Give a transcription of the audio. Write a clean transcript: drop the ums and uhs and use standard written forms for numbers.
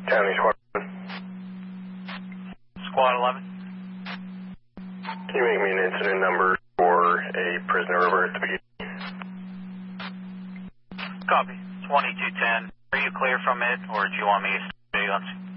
County Squad. Squad 11. Can you make me an incident number for a prisoner over at the beginning? Copy. 2210. Are you clear from it, or do you want me to stay on?